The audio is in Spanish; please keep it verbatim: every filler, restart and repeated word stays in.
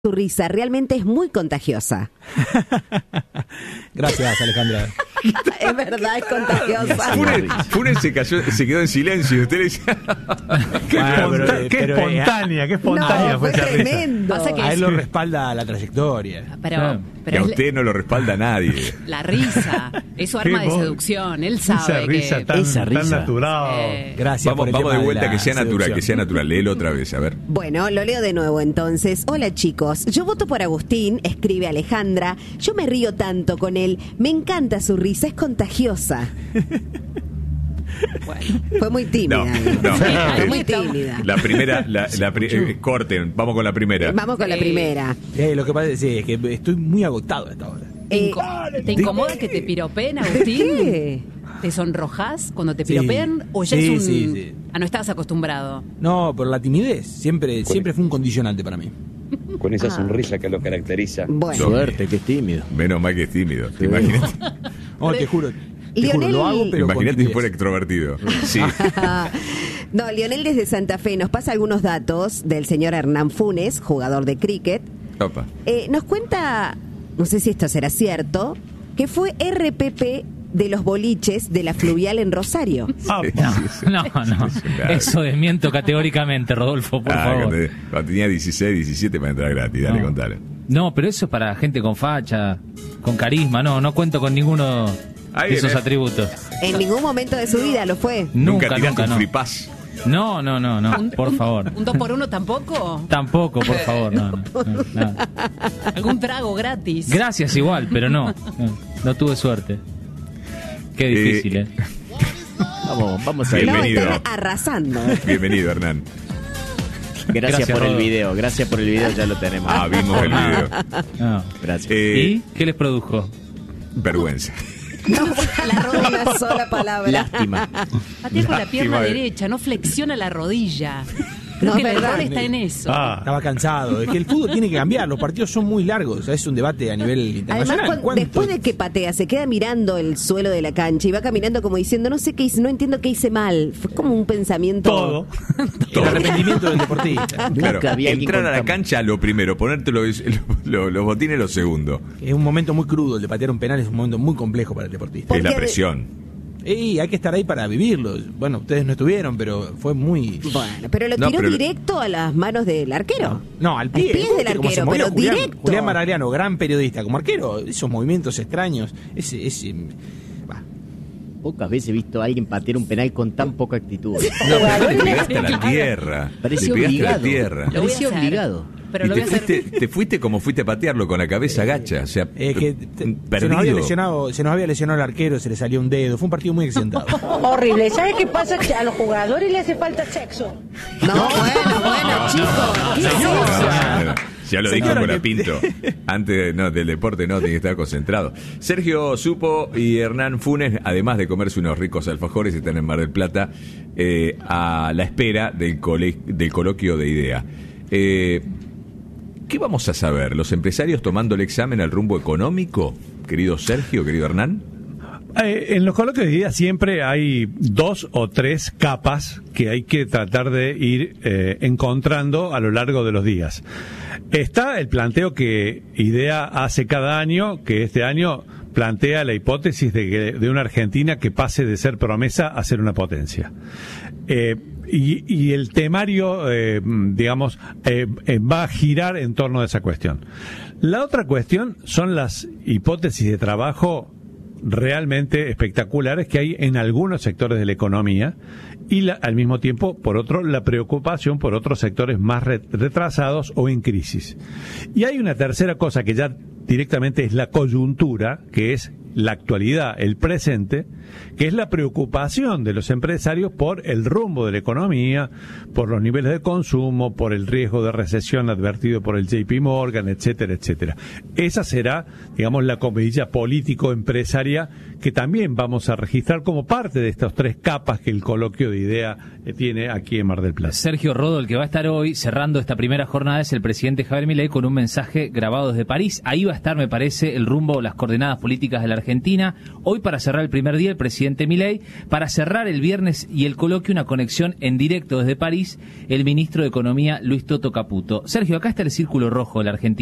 Su risa realmente es muy contagiosa. Gracias, Alejandra. Es verdad, es contagiosa. Funes, Funes se cayó, se quedó en silencio y usted le dice... Qué, Bueno, esponta- pero- qué pero, espontánea, qué espontánea No, fue fue esa risa. tremendo. Pasa que A él es- lo respalda la trayectoria. Pero, Claro. Que pero a es usted no lo respalda nadie. la risa, es su Qué arma de voz. seducción. Él Esa sabe risa que... tan, esa tan risa. natural. Eh, Gracias Vamos, por el vamos tema de vuelta, la que sea natural, seducción. que sea natural. Léelo otra vez, a ver. Bueno, lo leo de nuevo entonces. Hola chicos, yo voto por Agustín, escribe Alejandra. Yo me río tanto con él, me encanta su risa, es contagiosa. bueno. Fue muy tímida. No, ¿eh? no. Fue muy Eh, tímida. La primera, la, la pri- eh, corten, vamos con la primera. Vamos con la Sí. primera. Eh, lo que pasa es, sí, es que estoy muy agotado a esta hora. ¿Te, Eh, inco- ¿te incomoda que te piropeen, Agustín? ¿Qué? ¿Te sonrojas cuando te Sí. piropean? ¿O ya Sí, es un...? sí, sí. Ah, no estabas acostumbrado. No, por la timidez. Siempre, siempre fue un condicionante para mí. Con esa Ah. sonrisa que lo caracteriza. Bueno, Suerte, que es tímido. Menos mal que es tímido. ¿Te imaginas? No, te juro. Te juro, Lionel- lo hago, pero con Imagínate si timidez. fuera extrovertido. Sí. no, Lionel desde Santa Fe nos pasa algunos datos del señor Hernán Funes, jugador de cricket. Opa. Eh, nos cuenta, no sé si esto será cierto, que fue R P P de los boliches de la Fluvial en Rosario. Ah, Sí, No, sí, sí. no, no. Claro. Eso desmiento categóricamente, Rodolfo, por Ah, favor. cuando, cuando tenía dieciséis, diecisiete para entrar gratis. Dale, No. contale. No, pero eso es para gente con facha, con carisma. No, no cuento con ninguno Ahí de esos viene. atributos. En ningún momento de su vida lo fue. Nunca, Nunca, tiraste nunca, un no. free pass. No, no, no, no, Un- por un- favor. ¿Un dos por uno tampoco? Tampoco, por favor, no, no, no, nada. ¿Algún trago gratis? Gracias igual, pero no, no, no tuve suerte. Qué difícil, Eh, eh. Vamos, vamos a Bien. ir. No, Bienvenido. están arrasando. Bienvenido, Hernán. Gracias, Gracias, por el Rodo. video, gracias por el video, ya lo tenemos. Ah, vimos el video. No. Gracias. Eh, ¿Y qué les produjo? Vergüenza. No fue a la rodilla una sola palabra. Lástima. Patea con la pierna Lástima de- derecha, no flexiona la rodilla. Creo No, que el verdad. error está en eso. Ah, Estaba cansado. Es que el fútbol tiene que cambiar. Los partidos son muy largos. Es un debate a nivel Además, internacional. cuando- ¿Cuánto? después de que patea, se queda mirando el suelo de la cancha y va caminando como diciendo, no sé qué hice, no entiendo qué hice mal. Fue como un pensamiento. todo. El arrepentimiento del deportista. Claro, Nunca había alguien entrar con a la tan- cancha lo primero, ponerte los, los, los botines lo segundo. Es un momento muy crudo. El de patear un penal es un momento muy complejo para el deportista. Es la Porque- presión. Y hay que estar ahí para vivirlo. Bueno, ustedes no estuvieron, pero fue muy... Bueno, pero lo No, tiró pero- directo a las manos del arquero. No, al pie. Al pie del como se arquero, movió pero Julián, directo. Julián Maragliano, gran periodista. Como arquero, esos movimientos extraños. Ese... ese bah. Pocas veces he visto a alguien patear un penal con tan poca actitud. No, pero le pegaste a la tierra. Parecía le pegaste obligado. a la tierra. Lo voy a Parecía hacer. obligado. Pero y lo te voy a hacer. fuiste, te fuiste como fuiste a patearlo, con la cabeza gacha. O sea, Es que te- se nos perdido. había lesionado, se nos había lesionado el arquero, se le salió un dedo. Fue un partido muy accidentado. Horrible. ¿Sabes qué pasa? Que a los jugadores les hace falta sexo. No, bueno, bueno, chicos. ¿Qué es No, eso? no, no. Ya lo dijo Señora, Cora que- Pinto. Antes no, del deporte no, tiene que estar concentrado. Sergio Supo y Hernán Funes, además de comerse unos ricos alfajores, están en Mar del Plata eh, a la espera del, cole- del coloquio de IDEA. Eh, ¿Qué vamos a saber? ¿Los empresarios tomando el examen al rumbo económico? Querido Sergio, querido Hernán. Eh, en los coloquios de día siempre hay dos o tres capas que hay que tratar de ir eh, encontrando a lo largo de los días. Está el planteo que IDEA hace cada año, que este año plantea la hipótesis de, que, de una Argentina que pase de ser promesa a ser una potencia. Eh, y, y el temario, eh, digamos, eh, eh, va a girar en torno a esa cuestión. La otra cuestión son las hipótesis de trabajo realmente espectaculares que hay en algunos sectores de la economía y la, al mismo tiempo, por otro, la preocupación por otros sectores más re- retrasados o en crisis. Y hay una tercera cosa que ya directamente es la coyuntura, que es la actualidad, el presente, que es la preocupación de los empresarios por el rumbo de la economía, por los niveles de consumo, por el riesgo de recesión advertido por el J P Morgan, etcétera, etcétera. Esa será, digamos, la comidilla político-empresaria que también vamos a registrar como parte de estas tres capas que el coloquio de IDEA tiene aquí en Mar del Plata. Sergio Rodo, el que va a estar hoy cerrando esta primera jornada, es el presidente Javier Milei con un mensaje grabado desde París. Ahí va a estar, me parece, el rumbo, las coordenadas políticas de la Argentina. Hoy, para cerrar el primer día, el presidente Milei. Para cerrar el viernes y el coloquio, una conexión en directo desde París, el ministro de Economía, Luis Toto Caputo. Sergio, acá está el círculo rojo de la Argentina.